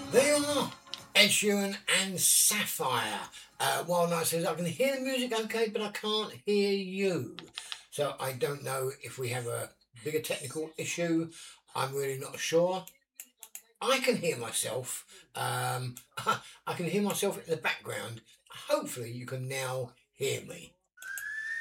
There you are, Ed Sheeran and Sapphire. Wild Night says, I can hear the music okay, but I can't hear you. So I don't know if we have a bigger technical issue. I'm really not sure. I can hear myself. I can hear myself in the background. Hopefully, you can now hear me.